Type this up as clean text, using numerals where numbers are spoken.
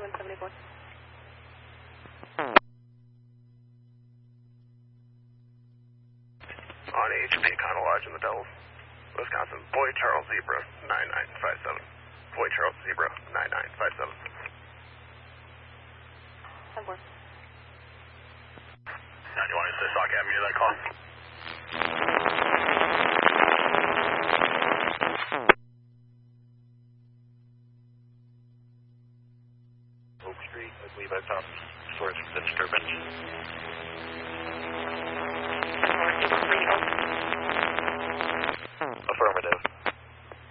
174. On HP Econo Lodge in the Dells, Wisconsin, Boy Charles Zebra 9957. Boy Charles Zebra 9957. 10-4. 9186 Sauk Avenue, that call. Oak Street, I believe I found source of the disturbance. Affirmative.